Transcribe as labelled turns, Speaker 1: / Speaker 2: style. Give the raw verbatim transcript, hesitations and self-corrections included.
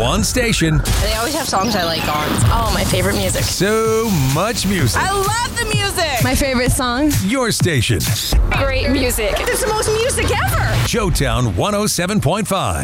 Speaker 1: One station.
Speaker 2: They always have songs I like on. Oh, my favorite music.
Speaker 1: So much music.
Speaker 2: I love the music.
Speaker 3: My favorite song.
Speaker 1: Your station.
Speaker 2: Great music. It's the most music ever.
Speaker 1: Showtown one oh seven point five.